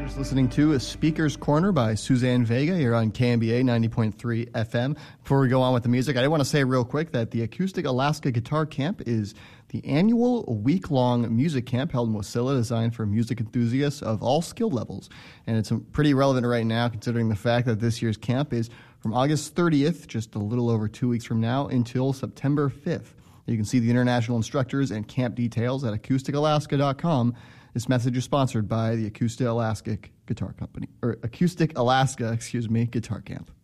Just listening to a Speaker's Corner by Suzanne Vega here on KMBA 90.3 FM. Before we go on with the music, I did want to say real quick that the Acoustic Alaska Guitar Camp is the annual week-long music camp held in Wasilla, designed for music enthusiasts of all skill levels. And it's pretty relevant right now, considering the fact that this year's camp is from August 30th, just a little over 2 weeks from now, until September 5th. You can see the international instructors and camp details at acousticalaska.com. This message is sponsored by the Acoustic Alaska Guitar Camp.